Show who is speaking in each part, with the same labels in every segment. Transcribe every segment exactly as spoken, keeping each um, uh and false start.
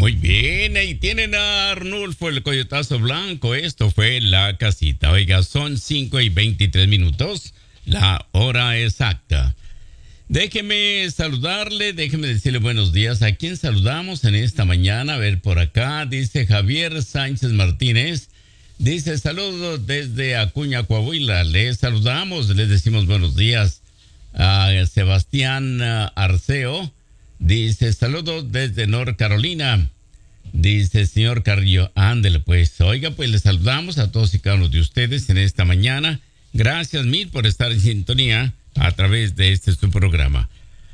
Speaker 1: Muy bien, ahí tienen a Arnulfo el Coyotazo Blanco. Esto fue La Casita. Oiga, son cinco y veintitrés minutos, la hora exacta. Déjeme saludarle, déjeme decirle buenos días. ¿A quién saludamos en esta mañana? A ver, por acá dice Javier Sánchez Martínez. Dice, saludos desde Acuña, Coahuila. Les saludamos, les decimos buenos días. A Sebastián Arceo. Dice, saludos desde North Carolina. Dice, señor Carrillo, ándele pues. Oiga, pues les saludamos a todos y cada uno de ustedes en esta mañana. Gracias mil por estar en sintonía a través de este su programa.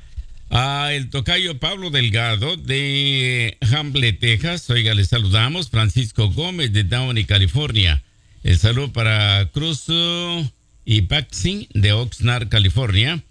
Speaker 1: A el tocayo Pablo Delgado de Hamble, Texas. Oiga, les saludamos. Francisco Gómez de Downey, California. El saludo para Cruz y Paxing de Oxnard, California.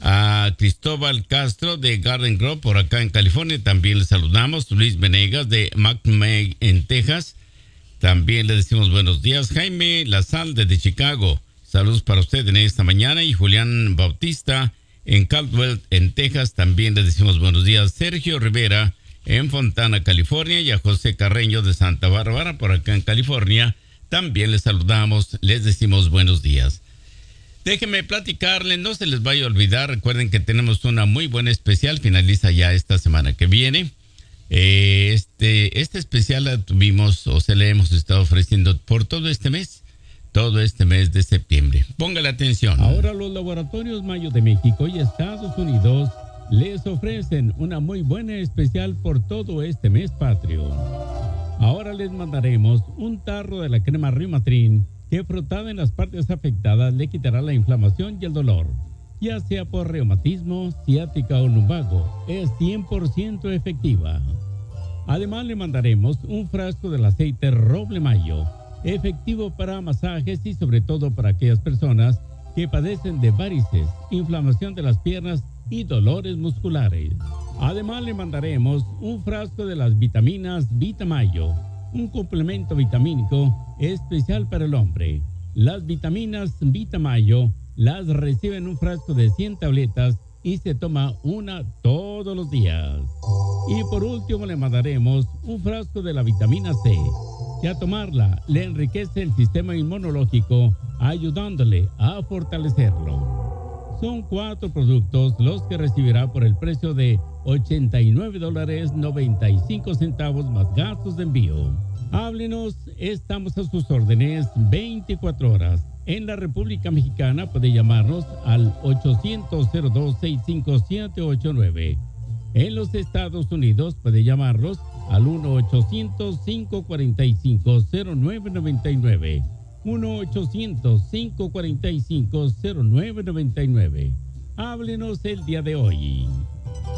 Speaker 1: A Cristóbal Castro de Garden Grove, por acá en California, también le saludamos. Luis Venegas de McMay en Texas, también le decimos buenos días. Jaime Lazal desde Chicago, saludos para usted en esta mañana. Y Julián Bautista en Caldwell en Texas, también le decimos buenos días. Sergio Rivera en Fontana, California, y a José Carreño de Santa Bárbara, por acá en California, también les saludamos, les decimos buenos días. Déjenme platicarles, no se les vaya a olvidar, recuerden que tenemos una muy buena especial, finaliza ya esta semana que viene. Eh, este, este especial la tuvimos o se le hemos estado ofreciendo por todo este mes, todo este mes de septiembre. Póngale atención.
Speaker 2: Ahora los laboratorios Mayo de México y Estados Unidos les ofrecen una muy buena especial por todo este mes patrio. Ahora les mandaremos un tarro de la crema Rimatrin, que frotada en las partes afectadas le quitará la inflamación y el dolor, ya sea por reumatismo, ciática o lumbago. Es cien por ciento efectiva. Además le mandaremos un frasco del aceite Roble Mayo, efectivo para masajes y sobre todo para aquellas personas que padecen de varices, inflamación de las piernas y dolores musculares. Además le mandaremos un frasco de las vitaminas Vitamayo, un complemento vitamínico especial para el hombre. Las vitaminas Vitamayo las recibe en un frasco de cien tabletas y se toma una todos los días. Y por último le mandaremos un frasco de la vitamina C, que a tomarla le enriquece el sistema inmunológico, ayudándole a fortalecerlo. Son cuatro productos los que recibirá por el precio de ochenta y nueve dólares noventa y cinco centavos más gastos de envío. Háblenos, estamos a sus órdenes veinticuatro horas. En la República Mexicana puede llamarnos al ochocientos cero dos seis cinco siete ocho nueve. En los Estados Unidos puede llamarlos al uno ochocientos cinco cuatro cinco cero nueve nueve nueve. uno ochocientos cinco cuatro cinco cero nueve nueve nueve. Háblenos el día de hoy.